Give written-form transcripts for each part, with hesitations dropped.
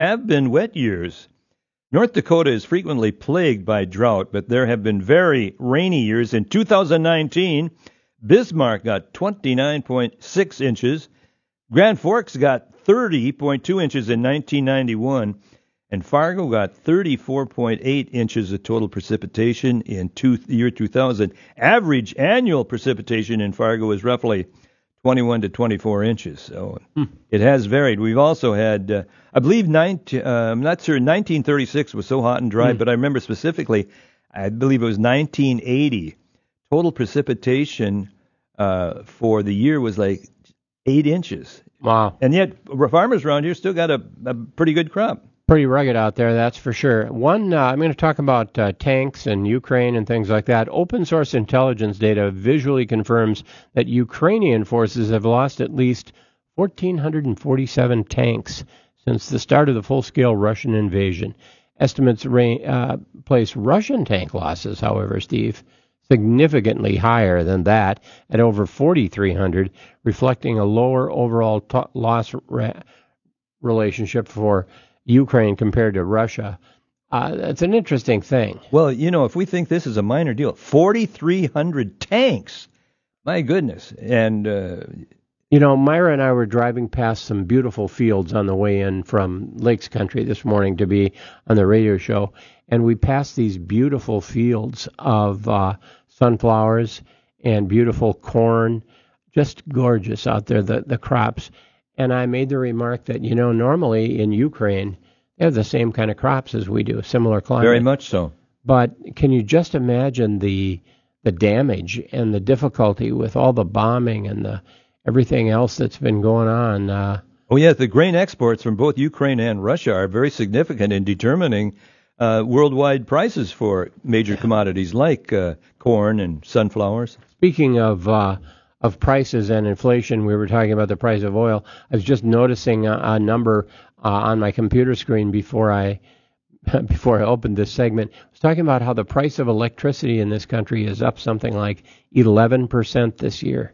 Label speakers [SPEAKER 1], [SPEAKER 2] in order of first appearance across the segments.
[SPEAKER 1] have been wet years. North Dakota is frequently plagued by drought, but there have been very rainy years. In 2019, Bismarck got 29.6 inches. Grand Forks got 30.2 inches in 1991, and Fargo got 34.8 inches of total precipitation in year 2000. Average annual precipitation in Fargo is roughly 21 to 24 inches. So it has varied. We've also had, I believe, I'm not sure, 1936 was so hot and dry, but I remember specifically, I believe it was 1980. Total precipitation for the year was like 8 inches.
[SPEAKER 2] Wow.
[SPEAKER 1] And yet, farmers around here still got a pretty good crop.
[SPEAKER 2] Pretty rugged out there, that's for sure. I'm going to talk about tanks and Ukraine and things like that. Open source intelligence data visually confirms that Ukrainian forces have lost at least 1,447 tanks since the start of the full-scale Russian invasion. Estimates place Russian tank losses, however, Steve, significantly higher than that at over 4,300, reflecting a lower overall loss relationship for Ukraine compared to Russia. It's an interesting thing.
[SPEAKER 1] Well, if we think this is a minor deal, 4,300 tanks. My goodness. And,
[SPEAKER 2] Myra and I were driving past some beautiful fields on the way in from Lakes Country this morning to be on the radio show, and we passed these beautiful fields of sunflowers and beautiful corn, just gorgeous out there, the crops. And I made the remark that, normally in Ukraine, they have the same kind of crops as we do, similar climate.
[SPEAKER 1] Very much so.
[SPEAKER 2] But can you just imagine the damage and the difficulty with all the bombing and everything else that's been going on?
[SPEAKER 1] The grain exports from both Ukraine and Russia are very significant in determining worldwide prices for major commodities like corn and sunflowers.
[SPEAKER 2] Speaking of prices and inflation, we were talking about the price of oil. I was just noticing a number on my computer screen before I opened this segment. I was talking about how the price of electricity in this country is up something like 11% this year.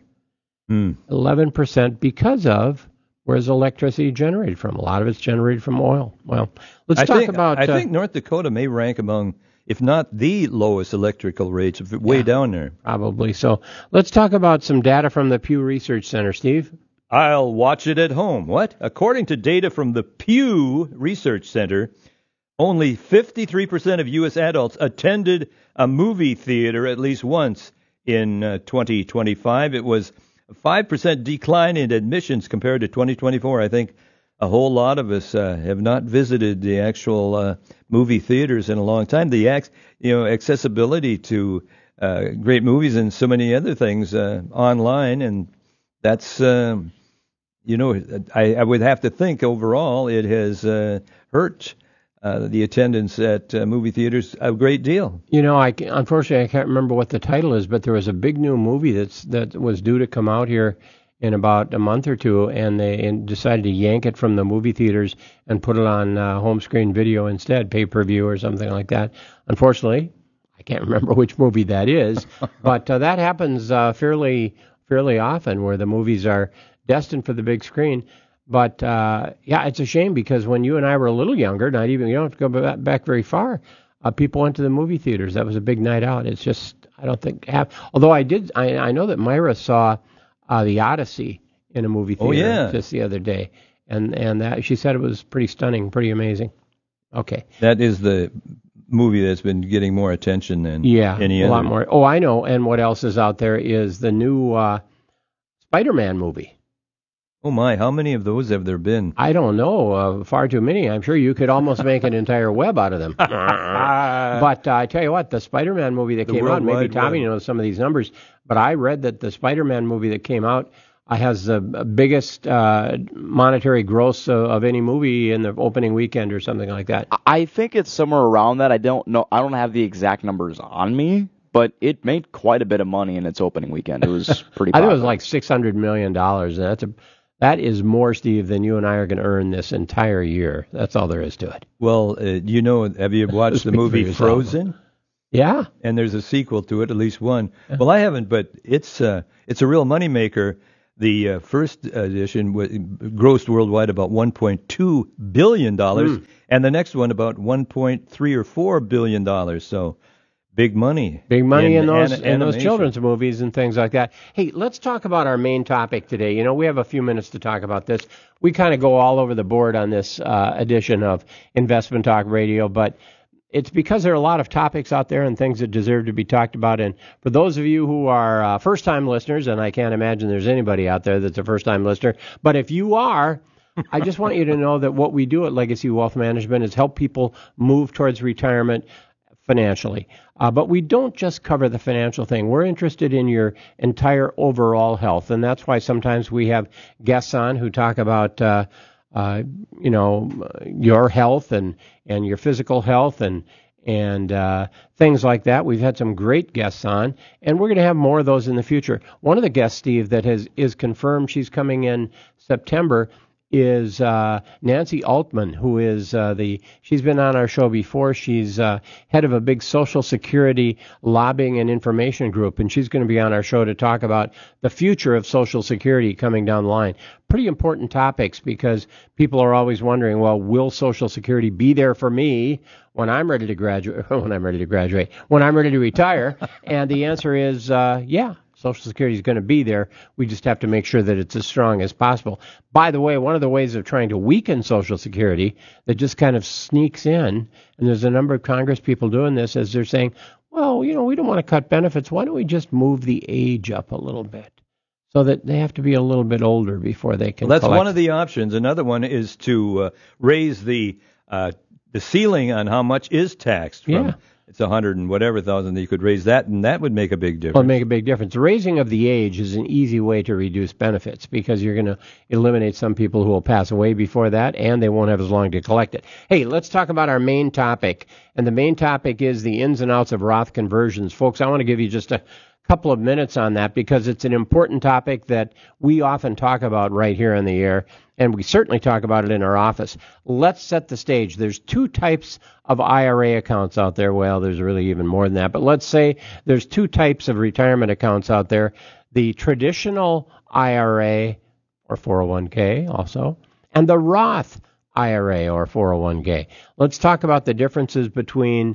[SPEAKER 2] 11% because of where's electricity generated from? A lot of it's generated from oil. Well, let's talk about...
[SPEAKER 1] I think North Dakota may rank among, if not the lowest electrical rates, way down there.
[SPEAKER 2] Probably so. Let's talk about some data from the Pew Research Center, Steve.
[SPEAKER 1] I'll watch it at home. What? According to data from the Pew Research Center, only 53% of U.S. adults attended a movie theater at least once in 2025. It was a 5% decline in admissions compared to 2024. I think a whole lot of us have not visited the actual movie theaters in a long time. The accessibility to great movies and so many other things online, and that's I would have to think overall it has hurt the attendance at movie theaters a great deal.
[SPEAKER 2] Unfortunately, I can't remember what the title is, but there was a big new movie that was due to come out here in about a month or two, and they decided to yank it from the movie theaters and put it on home screen video instead, pay-per-view or something like that. Unfortunately, I can't remember which movie that is, but that happens fairly often where the movies are destined for the big screen. But, it's a shame because when you and I were a little younger, you don't have to go back very far, people went to the movie theaters. That was a big night out. It's just, I don't think, although I know that Myra saw The Odyssey in a movie theater just the other day. And that she said it was pretty stunning, pretty amazing. Okay.
[SPEAKER 1] That is the movie that's been getting more attention than any other.
[SPEAKER 2] A lot more. Oh, I know. And what else is out there is the new Spider-Man movie.
[SPEAKER 1] Oh, my. How many of those have there been?
[SPEAKER 2] I don't know. Far too many. I'm sure you could almost make an entire web out of them. But I tell you what, the Spider-Man movie that came out, maybe Tommy knows some of these numbers, but I read that the Spider-Man movie that came out has the biggest monetary gross of any movie in the opening weekend or something like that.
[SPEAKER 3] I think it's somewhere around that. I don't know. I don't have the exact numbers on me, but it made quite a bit of money in its opening weekend. It was pretty popular.
[SPEAKER 2] I think it was like $600 million. And that is more, Steve, than you and I are going to earn this entire year. That's all there is to it.
[SPEAKER 1] Well, have you watched the movie Frozen?
[SPEAKER 2] Yeah.
[SPEAKER 1] And there's a sequel to it, at least one. Well, I haven't, but it's a real moneymaker. The first edition grossed worldwide about $1.2 billion, and the next one about $1.3 or $4 billion. So big money.
[SPEAKER 2] Big money in those children's movies and things like that. Hey, let's talk about our main topic today. You know, we have a few minutes to talk about this. We kind of go all over the board on this edition of Investment Talk Radio, but it's because there are a lot of topics out there and things that deserve to be talked about. And for those of you who are first-time listeners, and I can't imagine there's anybody out there that's a first-time listener, but if you are, I just want you to know that what we do at Legacy Wealth Management is help people move towards retirement financially. But we don't just cover the financial thing. We're interested in your entire overall health, and that's why sometimes we have guests on who talk about your health and your physical health and things like that. We've had some great guests on, and we're going to have more of those in the future. One of the guests, Steve, that is confirmed she's coming in September is Nancy Altman, who is she's been on our show before. She's head of a big Social Security lobbying and information group, and she's going to be on our show to talk about the future of Social Security coming down the line. Pretty important topics because people are always wondering, well, will Social Security be there for me when I'm ready to graduate? When I'm ready to retire? And the answer is, yeah. Social Security is going to be there. We just have to make sure that it's as strong as possible. By the way, one of the ways of trying to weaken Social Security that just kind of sneaks in, and there's a number of Congress people doing this, is they're saying, well, we don't want to cut benefits. Why don't we just move the age up a little bit so that they have to be a little bit older before they can collect?
[SPEAKER 1] One of the options. Another one is to raise the ceiling on how much is taxed from it's 100 and whatever thousand that you could raise that, and that would make a big difference.
[SPEAKER 2] Well, make a big difference. The raising of the age is an easy way to reduce benefits because you're going to eliminate some people who will pass away before that, and they won't have as long to collect it. Hey, let's talk about our main topic, and the main topic is the ins and outs of Roth conversions. Folks, I want to give you just a couple of minutes on that because it's an important topic that we often talk about right here on the air, and we certainly talk about it in our office. Let's set the stage. There's two types of IRA accounts out there. Well, there's really even more than that, but let's say there's two types of retirement accounts out there. The traditional IRA or 401k also, and the Roth IRA or 401k. Let's talk about the differences between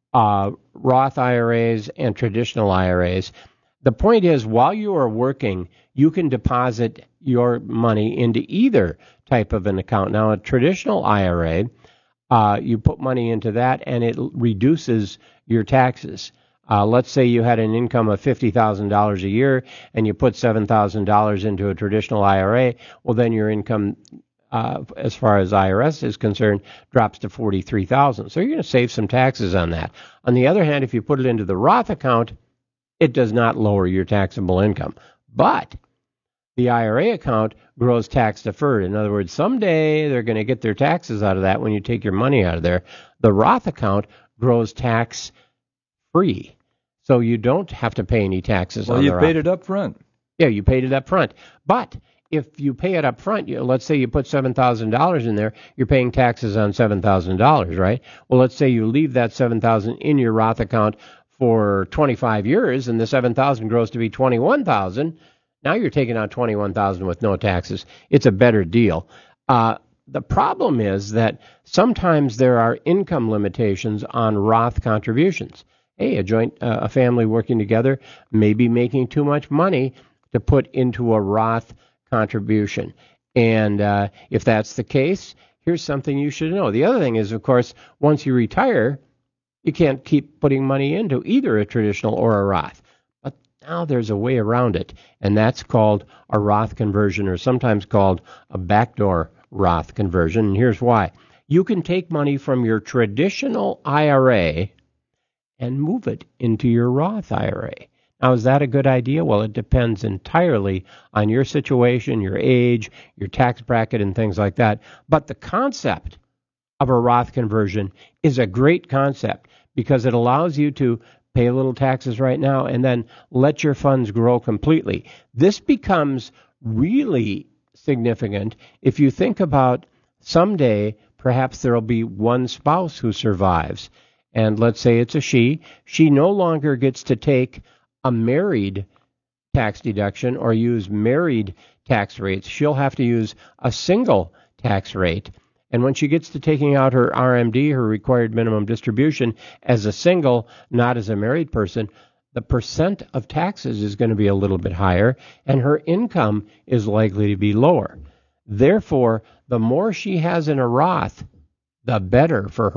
[SPEAKER 2] Roth IRAs and traditional IRAs. The point is, while you are working, you can deposit your money into either type of an account. Now, a traditional IRA, you put money into that, and it reduces your taxes. Let's say you had an income of $50,000 a year, and you put $7,000 into a traditional IRA. Well, then your income, as far as IRS is concerned, drops to $43,000. So you're going to save some taxes on that. On the other hand, if you put it into the Roth account, it does not lower your taxable income. But the IRA account grows tax deferred. In other words, someday they're going to get their taxes out of that when you take your money out of there. The Roth account grows tax free. So you don't have to pay any taxes on the Roth.
[SPEAKER 1] Well, you paid it up front.
[SPEAKER 2] Yeah, you paid it up front. But if you pay it up front, let's say you put $7,000 in there, you're paying taxes on $7,000, right? Well, let's say you leave that $7,000 in your Roth account for 25 years, and the $7,000 grows to be $21,000. Now you're taking out $21,000 with no taxes. It's a better deal. The problem is that sometimes there are income limitations on Roth contributions. Hey, a family working together may be making too much money to put into a Roth contribution. And if that's the case, here's something you should know. The other thing is, of course, once you retire, you can't keep putting money into either a traditional or a Roth. But now there's a way around it, and that's called a Roth conversion, or sometimes called a backdoor Roth conversion. And here's why. You can take money from your traditional IRA and move it into your Roth IRA. Now, is that a good idea? Well, it depends entirely on your situation, your age, your tax bracket, and things like that. But the concept of a Roth conversion is a great concept because it allows you to pay a little taxes right now and then let your funds grow completely. This becomes really significant if you think about someday perhaps there will be one spouse who survives. And let's say it's a she. She no longer gets to take a married tax deduction or use married tax rates. She'll have to use a single tax rate. And when she gets to taking out her RMD, her required minimum distribution, as a single, not as a married person, the percent of taxes is going to be a little bit higher, and her income is likely to be lower. Therefore, the more she has in a Roth, the better for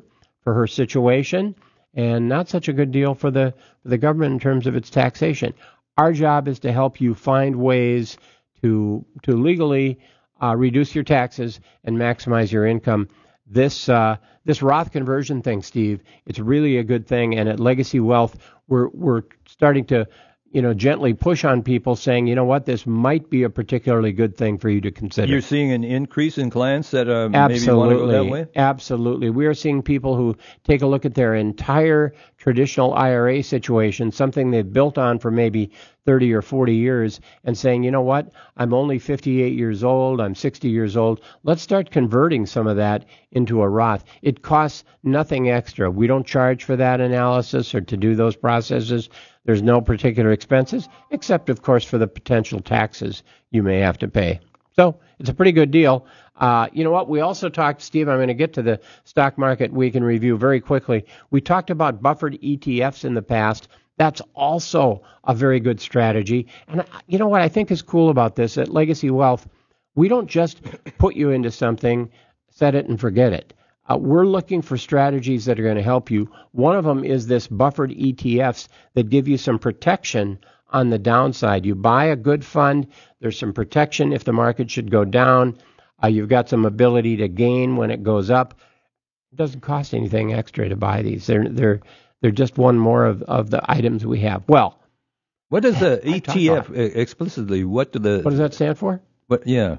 [SPEAKER 2] her situation, and not such a good deal for the government in terms of its taxation. Our job is to help you find ways to legally reduce your taxes and maximize your income. This Roth conversion thing, Steve, it's really a good thing. And at Legacy Wealth, we're starting to gently push on people, saying, you know what, this might be a particularly good thing for you to consider.
[SPEAKER 1] You're seeing an increase in clients that maybe want to go that way?
[SPEAKER 2] Absolutely. We are seeing people who take a look at their entire traditional IRA situation, something they've built on for maybe 30 or 40 years, and saying, you know what, I'm only 58 years old, I'm 60 years old. Let's start converting some of that into a Roth. It costs nothing extra. We don't charge for that analysis or to do those processes. There's no particular expenses, except, of course, for the potential taxes you may have to pay. So it's a pretty good deal. You know what? We also talked, Steve, I'm going to get to the stock market week in review very quickly. We talked about buffered ETFs in the past. That's also a very good strategy. And you know what I think is cool about this? At Legacy Wealth, we don't just put you into something, set it and forget it. We're looking for strategies that are going to help you. One of them is this buffered ETFs that give you some protection on the downside. You buy a good fund, there's some protection if the market should go down. You've got some ability to gain when it goes up. It doesn't cost anything extra to buy these. They're just one more of the items we have. Well,
[SPEAKER 1] what does the ETF explicitly? What
[SPEAKER 2] does that stand for?
[SPEAKER 1] Yeah.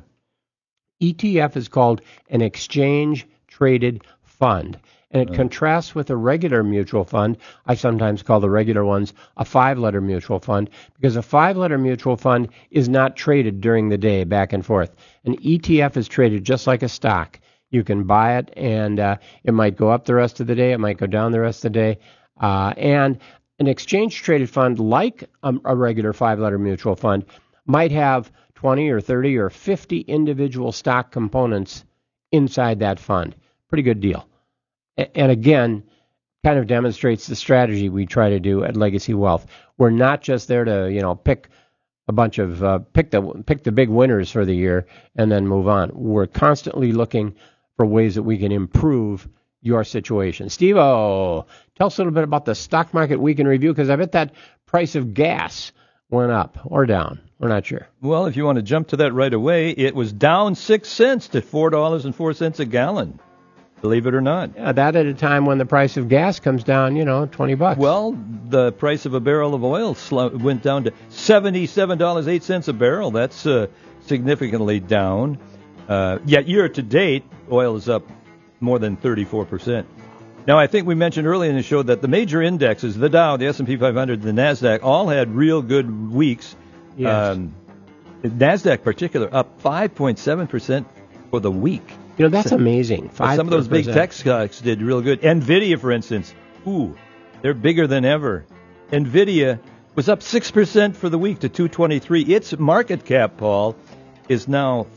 [SPEAKER 2] ETF is called an exchange traded fund, and it contrasts with a regular mutual fund. I sometimes call the regular ones a 5-letter mutual fund, because a 5-letter mutual fund is not traded during the day back and forth. An ETF is traded just like a stock. You can buy it, and it might go up the rest of the day, it might go down the rest of the day, and an exchange traded fund, like a regular 5-letter mutual fund, might have 20 or 30 or 50 individual stock components inside that fund. Pretty good deal. And again, kind of demonstrates the strategy we try to do at Legacy Wealth. We're not just there to, pick a bunch of pick the big winners for the year and then move on. We're constantly looking for ways that we can improve your situation. Steve-O, tell us a little bit about the stock market week in review, because I bet that price of gas went up or down. We're not sure.
[SPEAKER 1] Well, if you want to jump to that right away, it was down 6 cents to $4.04 a gallon. Believe it or not.
[SPEAKER 2] Yeah, that at a time when the price of gas comes down, $20.
[SPEAKER 1] Well, the price of a barrel of oil went down to $77.08 a barrel. That's significantly down. Yet year to date, oil is up more than 34%. Now, I think we mentioned earlier in the show that the major indexes, the Dow, the S&P 500, the NASDAQ, all had real good weeks.
[SPEAKER 2] Yes.
[SPEAKER 1] NASDAQ particular up 5.7% for the week.
[SPEAKER 2] That's amazing.
[SPEAKER 1] Some of those big tech stocks did real good. NVIDIA, for instance, they're bigger than ever. NVIDIA was up 6% for the week to $223. Its market cap, Paul, is now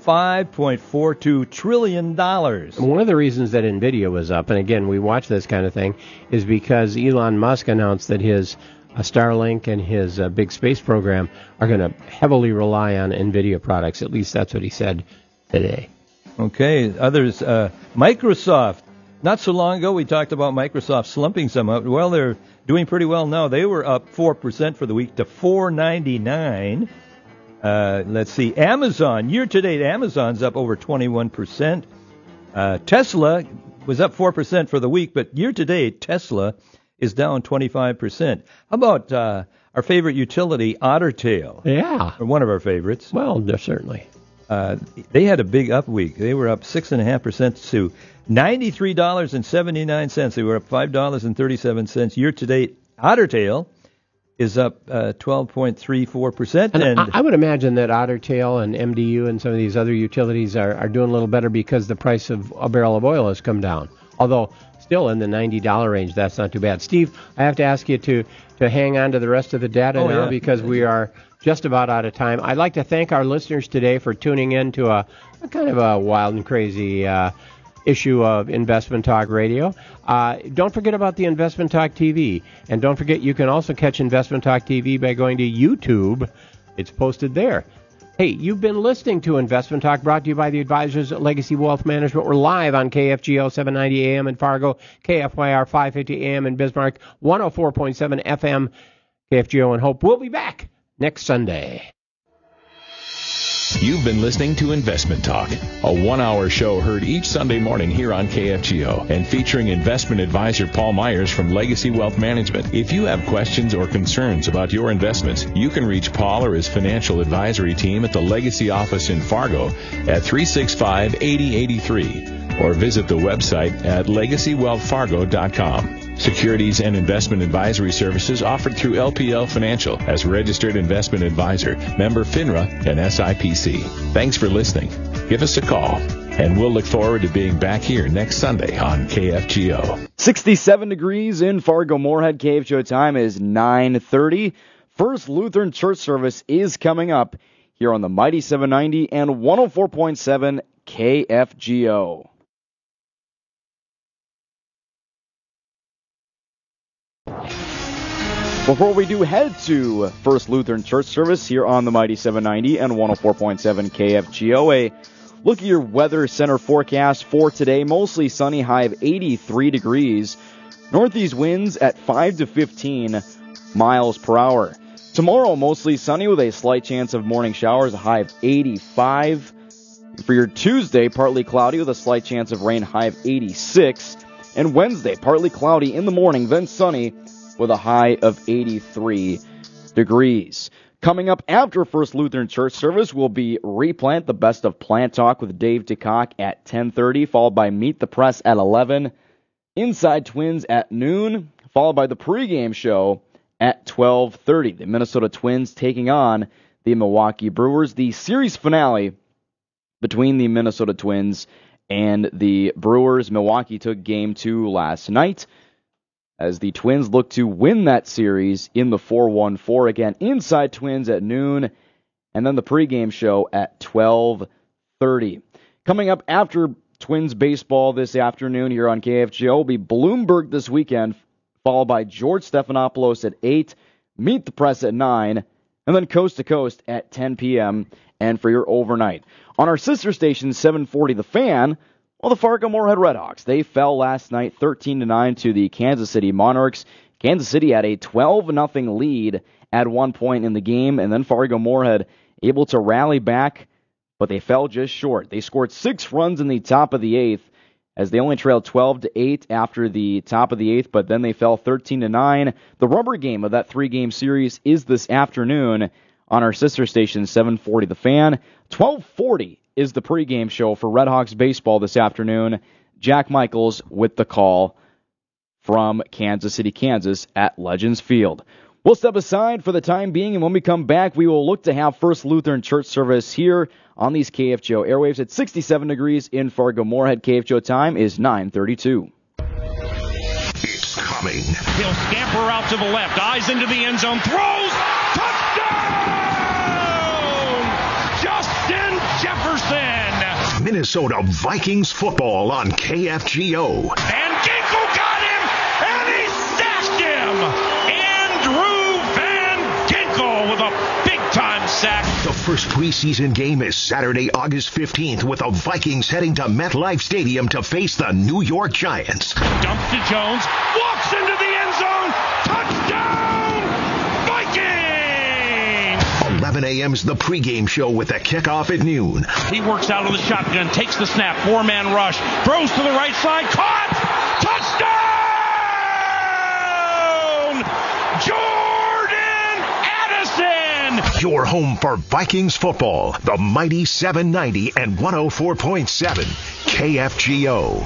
[SPEAKER 1] $5.42 trillion.
[SPEAKER 2] One of the reasons that NVIDIA was up, and again, we watch this kind of thing, is because Elon Musk announced that his Starlink and his big space program are going to heavily rely on NVIDIA products. At least that's what he said today.
[SPEAKER 1] Okay, others. Microsoft. Not so long ago, we talked about Microsoft slumping somewhat. Well, they're doing pretty well now. They were up 4% for the week to $4.99. Let's see. Amazon. Year-to-date, Amazon's up over 21%. Tesla was up 4% for the week, but year-to-date, Tesla is down 25%. How about our favorite utility, Otter Tail?
[SPEAKER 2] Yeah.
[SPEAKER 1] Or one of our favorites.
[SPEAKER 2] Well, certainly.
[SPEAKER 1] They had a big up week. They were up 6.5% to $93.79. They were up $5.37 year-to-date. Otter Tail is up 12.34%.
[SPEAKER 2] And I would imagine that Otter Tail and MDU and some of these other utilities are doing a little better because the price of a barrel of oil has come down. Although still in the $90 range, that's not too bad. Steve, I have to ask you to hang on to the rest of the data now because we are just about out of time. I'd like to thank our listeners today for tuning in to a kind of a wild and crazy issue of Investment Talk Radio. Don't forget about the Investment Talk TV. And don't forget you can also catch Investment Talk TV by going to YouTube. It's posted there. Hey, you've been listening to Investment Talk, brought to you by the advisors at Legacy Wealth Management. We're live on KFGO 790 AM in Fargo, KFYR 550 AM in Bismarck, 104.7 FM, KFGO in Hope. We'll be back next Sunday.
[SPEAKER 4] You've been listening to Investment Talk, a one-hour show heard each Sunday morning here on KFGO and featuring investment advisor Paul Myers from Legacy Wealth Management. If you have questions or concerns about your investments, you can reach Paul or his financial advisory team at the Legacy office in Fargo at 365-8083 or visit the website at legacywealthfargo.com. Securities and investment advisory services offered through LPL Financial as registered investment advisor, member FINRA and SIPC. Thanks for listening. Give us a call, and we'll look forward to being back here next Sunday on KFGO.
[SPEAKER 3] 67 degrees in Fargo-Moorhead. KFGO time is 9:30. First Lutheran Church service is coming up here on the Mighty 790 and 104.7 KFGO. Before we do head to First Lutheran Church service here on the Mighty 790 and 104.7 KFGO, a look at your Weather Center forecast for today. Mostly sunny, high of 83 degrees. Northeast winds at 5 to 15 miles per hour. Tomorrow, mostly sunny with a slight chance of morning showers, a high of 85. For your Tuesday, partly cloudy with a slight chance of rain, high of 86. And Wednesday, partly cloudy in the morning, then sunny with a high of 83 degrees. Coming up after First Lutheran Church service will be Replant, the Best of Plant Talk with Dave DeCock at 10:30, followed by Meet the Press at 11, Inside Twins at noon, followed by the pregame show at 12:30. The Minnesota Twins taking on the Milwaukee Brewers. The series finale between the Minnesota Twins and the Brewers. Milwaukee took Game 2 last night, as the Twins look to win that series in the 4-1-4. Again, Inside Twins at noon, and then the pregame show at 12:30. Coming up after Twins baseball this afternoon here on KFGO will be Bloomberg this weekend, followed by George Stephanopoulos at 8, Meet the Press at 9, and then Coast to Coast at 10 p.m. and for your overnight. On our sister station, 740 The Fan, well, the Fargo-Moorhead Redhawks, they fell last night 13-9 to the Kansas City Monarchs. Kansas City had a 12-0 lead at one point in the game, and then Fargo-Moorhead able to rally back, but they fell just short. They scored 6 runs in the top of the 8th, as they only trailed 12-8 after the top of the 8th, but then they fell 13-9. The rubber game of that 3-game series is this afternoon on our sister station, 740 The Fan. 12:40 is the pregame show for Redhawks baseball this afternoon. Jack Michaels with the call from Kansas City, Kansas at Legends Field. We'll step aside for the time being, and when we come back, we will look to have First Lutheran Church service here on these KFGO airwaves at 67 degrees in Fargo-Moorhead. KFGO time is 9:32.
[SPEAKER 5] It's coming.
[SPEAKER 6] He'll scamper out to the left, eyes into the end zone, throws, touchdown! Justin Jefferson!
[SPEAKER 5] Minnesota Vikings football on KFGO.
[SPEAKER 6] And Ginkel got him, and he sacked him! Andrew Van Ginkel with a big-time sack.
[SPEAKER 5] The first preseason game is Saturday, August 15th, with the Vikings heading to MetLife Stadium to face the New York Giants.
[SPEAKER 6] Dumps to Jones, walks into the end zone, touchdown, Vikings!
[SPEAKER 5] 11 a.m. is the pregame show with the kickoff at noon.
[SPEAKER 6] He works out of the shotgun, takes the snap, 4-man rush, throws to the right side, caught, touchdown! Jordan Addison!
[SPEAKER 5] Your home for Vikings football, the Mighty 790 and 104.7 KFGO.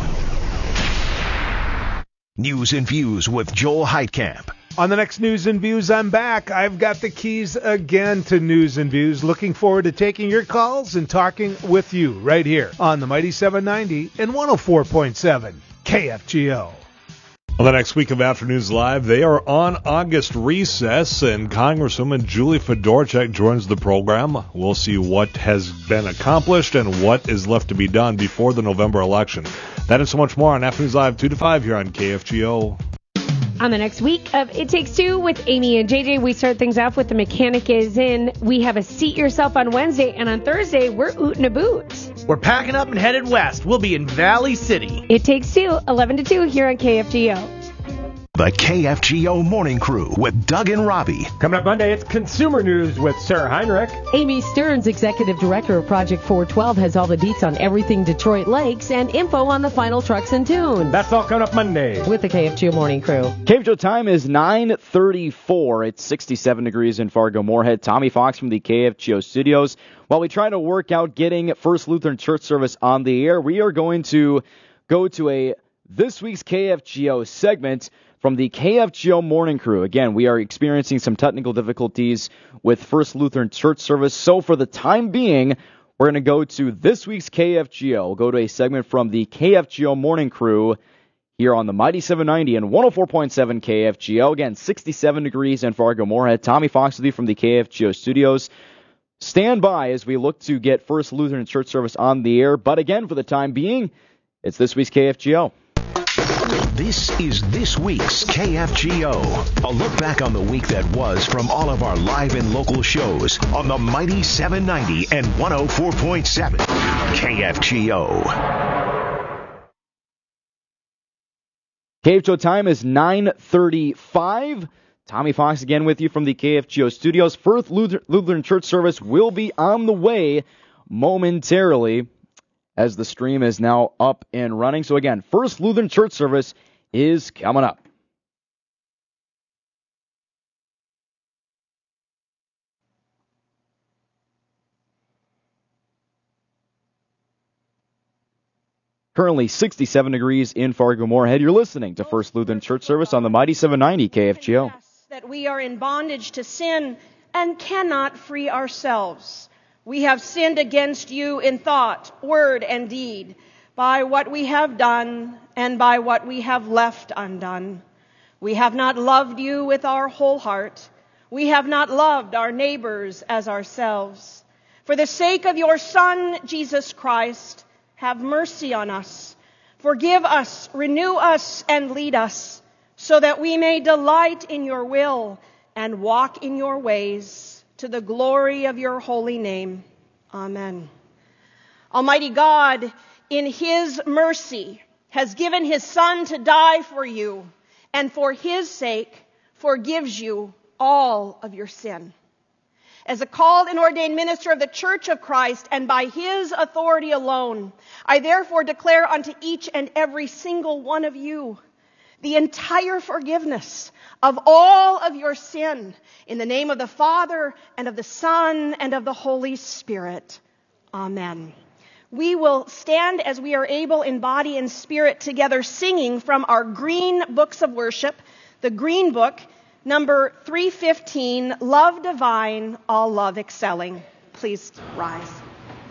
[SPEAKER 5] News and Views with Joel Heitkamp.
[SPEAKER 7] On the next News and Views, I'm back. I've got the keys again to News and Views. Looking forward to taking your calls and talking with you right here on the Mighty 790 and 104.7 KFGO.
[SPEAKER 8] Well, the next week of Afternoons Live, they are on August recess, and Congresswoman Julie Fedorchak joins the program. We'll see what has been accomplished and what is left to be done before the November election. That and so much more on Afternoons Live 2 to 5 here on KFGO.
[SPEAKER 9] On the next week of It Takes Two with Amy and JJ, we start things off with The Mechanic Is In. We have a Seat Yourself on Wednesday, and on Thursday, we're ootin' a boot.
[SPEAKER 10] We're packing up and headed west. We'll be in Valley City.
[SPEAKER 9] It Takes Two, 11 to 2 here on KFGO.
[SPEAKER 5] The KFGO Morning Crew with Doug and Robbie.
[SPEAKER 2] Coming up Monday, it's Consumer News with Sarah Heinrich.
[SPEAKER 11] Amy Stearns, Executive Director of Project 412, has all the deets on everything Detroit Lakes and info on the final trucks and tunes.
[SPEAKER 2] That's all coming up Monday.
[SPEAKER 11] With the KFGO Morning Crew.
[SPEAKER 3] KFGO time is 9:34. It's 67 degrees in Fargo-Moorhead. Tommy Fox from the KFGO studios. While we try to work out getting First Lutheran Church Service on the air, we are going to go to this week's KFGO segment from the KFGO Morning Crew. Again, we are experiencing some technical difficulties with First Lutheran Church Service, so for the time being, we're going to go to this week's KFGO. We'll go to a segment from the KFGO Morning Crew here on the Mighty 790 and 104.7 KFGO. Again, 67 degrees in Fargo-Moorhead. Tommy Fox with you from the KFGO studios. Stand by as we look to get First Lutheran Church Service on the air, but again, for the time being, it's this week's KFGO.
[SPEAKER 5] This is this week's KFGO. A look back on the week that was from all of our live and local shows on the Mighty 790 and 104.7 KFGO.
[SPEAKER 3] KFGO time is 9:35. Tommy Fox again with you from the KFGO studios. First Lutheran Church Service will be on the way momentarily, as the stream is now up and running. So again, First Lutheran Church Service is coming up. Currently 67 degrees in Fargo-Moorhead. You're listening to First Lutheran Church Service on the Mighty 790 KFGO.
[SPEAKER 12] That we are in bondage to sin and cannot free ourselves. We have sinned against you in thought, word, and deed, by what we have done and by what we have left undone. We have not loved you with our whole heart. We have not loved our neighbors as ourselves. For the sake of your Son, Jesus Christ, have mercy on us. Forgive us, renew us, and lead us, so that we may delight in your will and walk in your ways, to the glory of your holy name. Amen. Almighty God, in his mercy, has given his Son to die for you, and for his sake forgives you all of your sin. As a called and ordained minister of the Church of Christ, and by his authority alone, I therefore declare unto each and every single one of you the entire forgiveness of all of your sin, in the name of the Father, and of the Son, and of the Holy Spirit. Amen. We will stand as we are able in body and spirit together, singing from our green books of worship, the Green Book, number 315, Love Divine, All Love Excelling. Please rise.